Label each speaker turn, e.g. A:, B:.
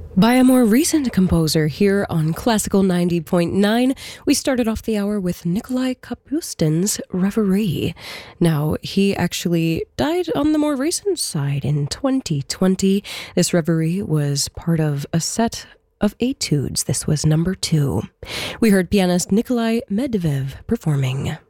A: By a more recent composer here on Classical 90.9, we started off the hour with Nikolai Kapustin's Reverie. Now, he actually died on the more recent side in 2020. This Reverie was part of a set of etudes. This was number 2. We heard pianist Nikolai Medvedev performing.